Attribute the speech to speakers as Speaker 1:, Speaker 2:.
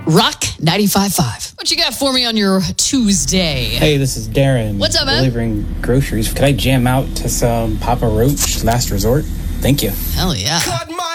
Speaker 1: Rock 95.5. What you got for me on your Tuesday?
Speaker 2: Hey, this is Darren.
Speaker 1: What's up, man?
Speaker 2: Delivering groceries. Could I jam out to some Papa Roach, Last Resort? Thank you.
Speaker 1: Hell yeah.
Speaker 3: Cut my